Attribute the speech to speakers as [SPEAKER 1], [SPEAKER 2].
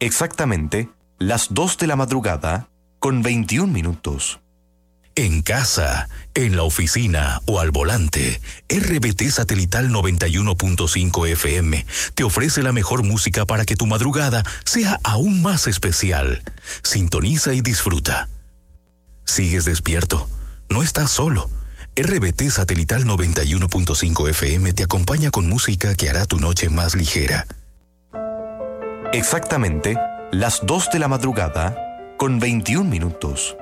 [SPEAKER 1] Exactamente las 2 de la madrugada con 21 minutos.
[SPEAKER 2] En casa, en la oficina o al volante, RBT Satelital 91.5 FM te ofrece la mejor música para que tu madrugada sea aún más especial. Sintoniza y disfruta. ¿Sigues despierto? No estás solo. RBT Satelital 91.5 FM te acompaña con música que hará tu noche más ligera.
[SPEAKER 1] Exactamente las 2 de la madrugada con 21 minutos.